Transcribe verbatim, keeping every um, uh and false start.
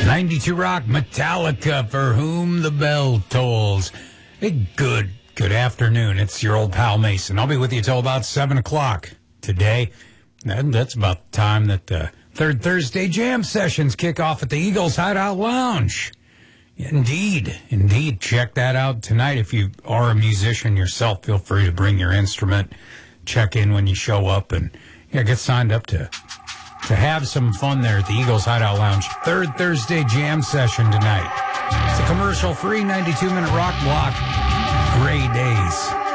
ninety-two Rock, Metallica, For Whom the Bell Tolls. Hey, good, good afternoon. It's your old pal Mason. I'll be with you till about seven o'clock today. And that's about the time that the third Thursday jam sessions kick off at the Eagles Hideout Lounge. Indeed, indeed. Check that out tonight. If you are a musician yourself, feel free to bring your instrument. Check in when you show up and yeah, get signed up to to have some fun there at the Eagles Hideout Lounge. Third Thursday jam session tonight. It's a commercial-free ninety-two minute rock block. Gray Days.